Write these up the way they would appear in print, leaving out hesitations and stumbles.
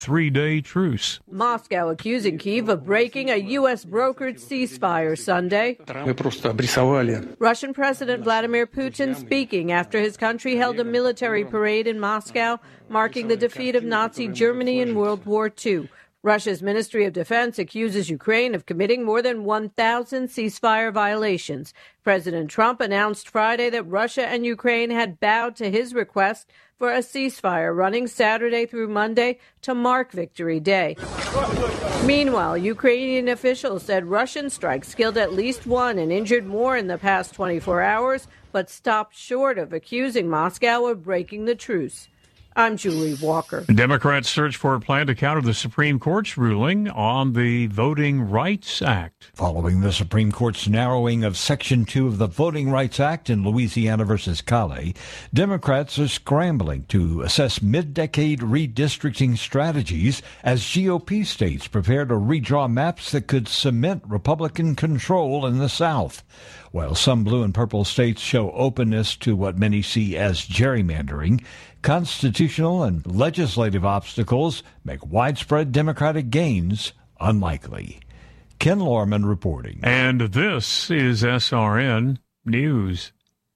3-day truce. Moscow accusing Kyiv of breaking a U.S. brokered ceasefire Sunday. Russian President Vladimir Putin speaking after his country held a military parade in Moscow, marking the defeat of Nazi Germany in World War II. Russia's Ministry of Defense accuses Ukraine of committing more than 1,000 ceasefire violations. President Trump announced Friday that Russia and Ukraine had bowed to his request for a ceasefire running Saturday through Monday to mark Victory Day. Meanwhile, Ukrainian officials said Russian strikes killed at least one and injured more in the past 24 hours, but stopped short of accusing Moscow of breaking the truce. I'm Julie Walker. Democrats search for a plan to counter the Supreme Court's ruling on the Voting Rights Act. Following the Supreme Court's narrowing of Section 2 of the Voting Rights Act in Louisiana versus Cali, Democrats are scrambling to assess mid-decade redistricting strategies as GOP states prepare to redraw maps that could cement Republican control in the South. While some blue and purple states show openness to what many see as gerrymandering, constitutional and legislative obstacles make widespread Democratic gains unlikely. Ken Lorman reporting. And this is SRN News.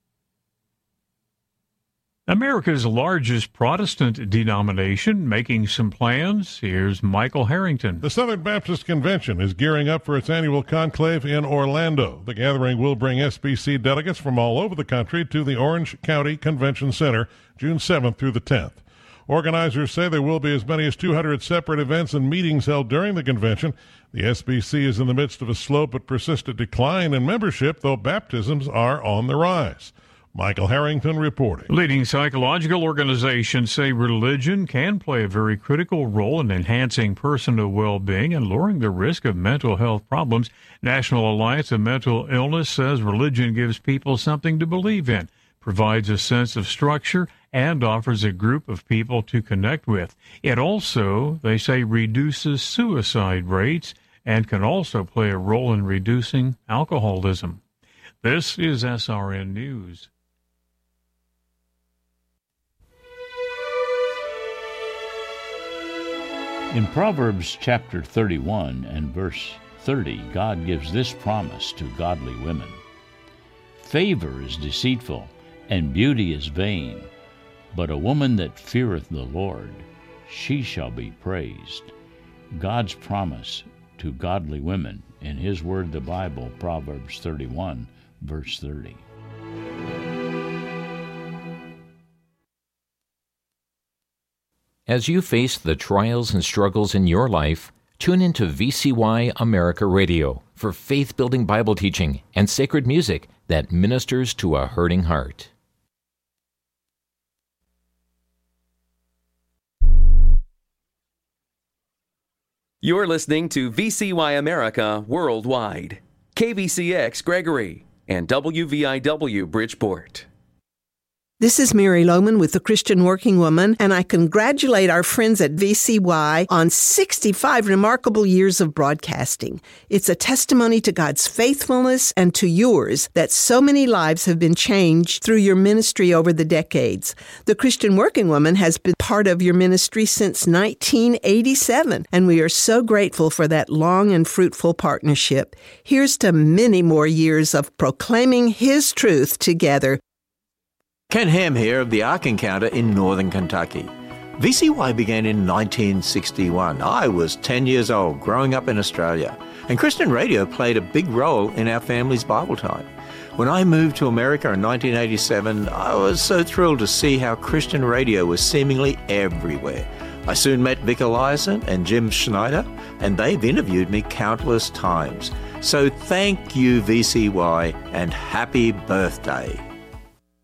America's largest Protestant denomination making some plans. Here's Michael Harrington. The Southern Baptist Convention is gearing up for its annual conclave in Orlando. The gathering will bring SBC delegates from all over the country to the Orange County Convention Center June 7th through the 10th. Organizers say there will be as many as 200 separate events and meetings held during the convention. The SBC is in the midst of a slow but persistent decline in membership, though baptisms are on the rise. Michael Harrington reporting. Leading psychological organizations say religion can play a very critical role in enhancing personal well-being and lowering the risk of mental health problems. National Alliance of Mental Illness says religion gives people something to believe in, provides a sense of structure, and offers a group of people to connect with. It also, they say, reduces suicide rates and can also play a role in reducing alcoholism. This is SRN News. In Proverbs chapter 31 and verse 30, God gives this promise to godly women. Favor is deceitful, and beauty is vain, but a woman that feareth the Lord, she shall be praised. God's promise to godly women in His Word, the Bible, Proverbs 31, verse 30. As you face the trials and struggles in your life, tune into VCY America Radio for faith-building Bible teaching and sacred music that ministers to a hurting heart. You're listening to VCY America Worldwide, KVCX Gregory, and WVIW Bridgeport. This is Mary Lohman with the Christian Working Woman, and I congratulate our friends at VCY on 65 remarkable years of broadcasting. It's a testimony to God's faithfulness and to yours that so many lives have been changed through your ministry over the decades. The Christian Working Woman has been part of your ministry since 1987, and we are so grateful for that long and fruitful partnership. Here's to many more years of proclaiming His truth together. Ken Ham here of the Ark Encounter in northern Kentucky. VCY began in 1961. I was 10 years old, growing up in Australia, and Christian radio played a big role in our family's Bible time. When I moved to America in 1987, I was so thrilled to see how Christian radio was seemingly everywhere. I soon met Vic Eliason and Jim Schneider, and they've interviewed me countless times. So thank you, VCY, and happy birthday.